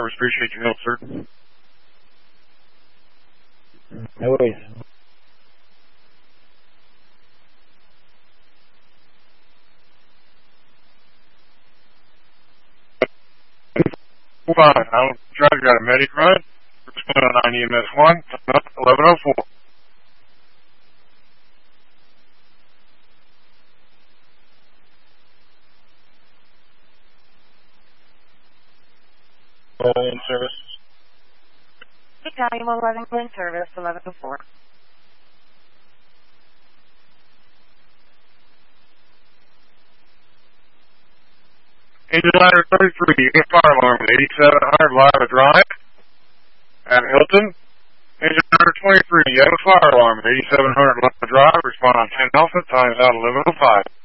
Towers. Appreciate your help, sir. No worries. Fine. I'll try to got a medic run. Respond on 9 EMS 1, 1104. In service. Italian 11 in service, 1104. Engine ladder 33, you get fire alarm at 8700 Lava Drive at Hilton. Engine ladder 23, you have a fire alarm at 8700 Lava Drive. Respond on 10 Alpha, times out 1105.